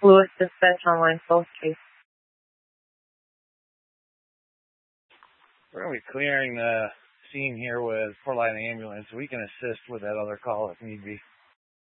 Lewis Dispatch Online False Case. We're going to be clearing the scene here with Port Line Ambulance. We can assist with that other call if need be.